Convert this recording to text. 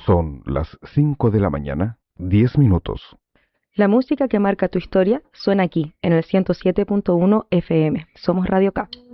Son las 5 de la mañana, 10 minutos. La música que marca tu historia suena aquí, en el 107.1 FM. Somos Radio K.